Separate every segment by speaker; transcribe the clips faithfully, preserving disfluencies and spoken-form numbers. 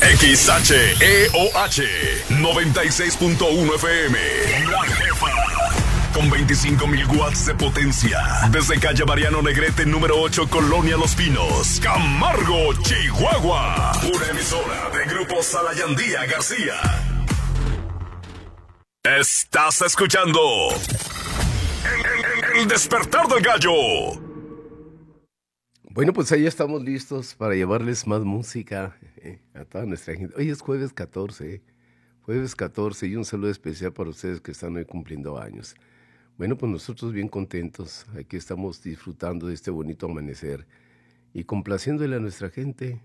Speaker 1: X H E O H noventa y seis punto uno F M. La Jefa. Con veinticinco mil watts de potencia. Desde calle Mariano Negrete, número ocho, Colonia Los Pinos, Camargo, Chihuahua. Una emisora de Grupo Salayandía García. Estás escuchando El, el, el Despertar del Gallo.
Speaker 2: Bueno, pues ahí estamos listos para llevarles más música eh, a toda nuestra gente. Hoy es jueves catorce, eh, jueves catorce, y un saludo especial para ustedes que están hoy cumpliendo años. Bueno, pues nosotros bien contentos, aquí estamos disfrutando de este bonito amanecer y complaciéndole a nuestra gente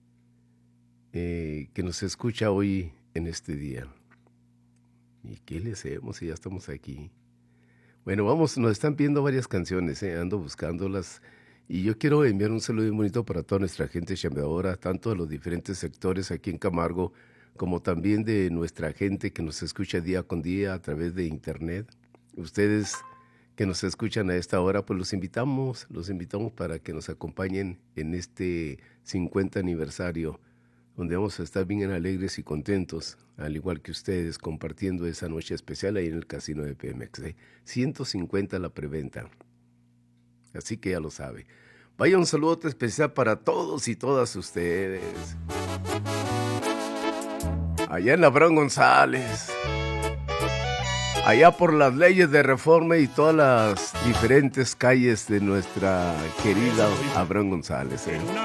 Speaker 2: eh, que nos escucha hoy en este día. ¿Y qué le hacemos si ya estamos aquí? Bueno, vamos, nos están pidiendo varias canciones, eh, ando buscándolas. Y yo quiero enviar un saludo bien bonito para toda nuestra gente chambeadora, tanto de los diferentes sectores aquí en Camargo, como también de nuestra gente que nos escucha día con día a través de internet. Ustedes que nos escuchan a esta hora, pues los invitamos, los invitamos para que nos acompañen en este cincuenta aniversario, donde vamos a estar bien alegres y contentos, al igual que ustedes, compartiendo esa noche especial ahí en el casino de Pemex. ¿eh? ciento cincuenta la preventa. Así que ya lo sabe. Vaya un saludo especial para todos y todas ustedes. Allá en Abraham González. Allá por las leyes de Reforma y todas las diferentes calles de nuestra querida Abraham González. ¿eh?